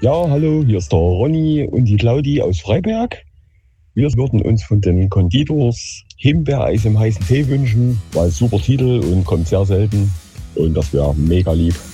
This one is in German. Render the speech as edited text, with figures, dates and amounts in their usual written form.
Ja, hallo, hier ist der Ronny und die Claudi aus Freiberg. Wir würden uns von den Konditors Himbeereis im heißen Tee wünschen, weil super Titel und kommt sehr selten. Und das wäre mega lieb.